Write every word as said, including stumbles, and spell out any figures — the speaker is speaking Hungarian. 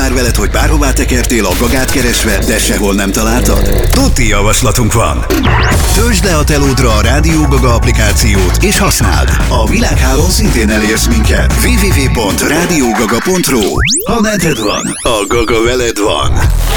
már veled, hogy bárhová tekertél a Gagát keresve, de sehol nem találtad? Tuti javaslatunk van! Töltsd le a telódra a Rádió Gaga applikációt, és használd! A világhálón szintén elérsz minket. double-u double-u double-u pont rádiógaga pont ru. Ha neded van, a Gaga veled van.